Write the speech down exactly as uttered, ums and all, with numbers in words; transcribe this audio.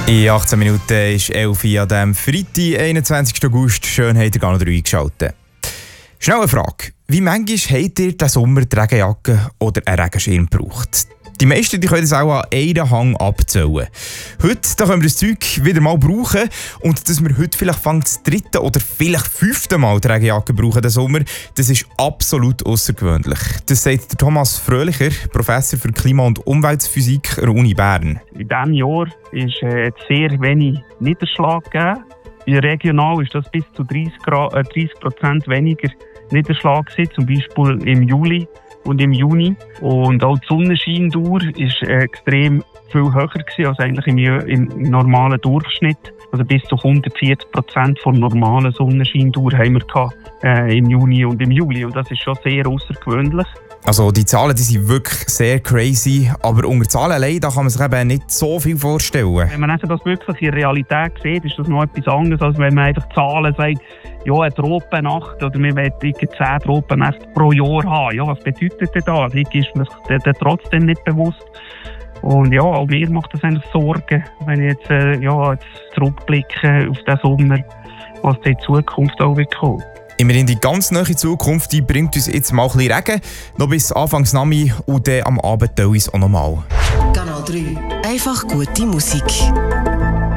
In achtzehn Minuten ist elf Uhr an diesem Freitag, einundzwanzigsten August. Schön, habt ihr gar noch eingeschaltet. Schnell eine Frage. Wie manchmal habt ihr diesen Sommer die Regenjacke oder einen Regenschirm gebraucht? Die meisten die können das auch an einen Hang abzählen. Heute da können wir das Zeug wieder mal brauchen. Und dass wir heute vielleicht das dritte oder vielleicht fünfte Mal die Regenjacke brauchen den Sommer, das ist absolut außergewöhnlich. Das sagt der Thomas Fröhlicher, Professor für Klima- und Umweltphysik an der Uni Bern. In diesem Jahr ist äh, sehr wenig Niederschlag gegeben. Regional ist das bis zu dreißig Prozent weniger Niederschlag gewesen, zum Beispiel im Juli und im Juni. Und auch die Sonnenscheindauer ist äh, extrem viel höher gewesen als eigentlich im, im normalen Durchschnitt. Also bis zu hundertvierzig Prozent von normalen Sonnenscheindauer haben wir gehabt, äh, im Juni und im Juli. Und das ist schon sehr außergewöhnlich. Also die Zahlen die sind wirklich sehr crazy, aber unter Zahlen allein da kann man sich eben nicht so viel vorstellen. Wenn man das wirklich in der Realität sieht, ist das noch etwas anderes, als wenn man einfach Zahlen sagt, ja, eine Tropennacht oder wir wollen zehn Tropennächte pro Jahr haben. Ja, was bedeutet denn das? Das ist man sich trotzdem nicht bewusst. Und ja, auch mir macht das eigentlich Sorgen, wenn ich jetzt, äh, ja, jetzt zurückblicke auf den Sommer, was in Zukunft auch wird kommen. Immerhin die ganz nahe Zukunft, die bringt uns jetzt mal ein bisschen Regen. Noch bis Anfangs Nami und dann am Abend uns auch noch mal. Kanal drei. Einfach gute Musik.